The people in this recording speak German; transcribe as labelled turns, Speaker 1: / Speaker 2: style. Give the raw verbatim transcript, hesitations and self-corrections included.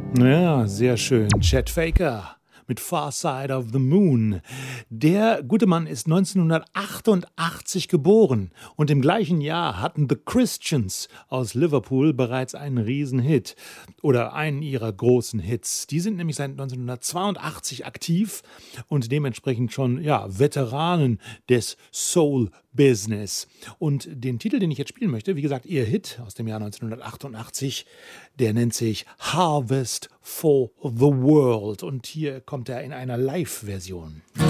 Speaker 1: Ja, sehr schön. Chet Faker mit Far Side of the Moon. Der gute Mann ist neunzehnhundertachtundachtzig geboren und im gleichen Jahr hatten The Christians aus Liverpool bereits einen Riesenhit oder einen ihrer großen Hits. Die sind nämlich seit neunzehnhundertzweiundachtzig aktiv und dementsprechend schon ja, Veteranen des Soul Business. Und den Titel, den ich jetzt spielen möchte, wie gesagt, ihr Hit aus dem Jahr neunzehnhundertachtundachtzig, der nennt sich Harvest for the World. Und hier kommt er in einer Live-Version.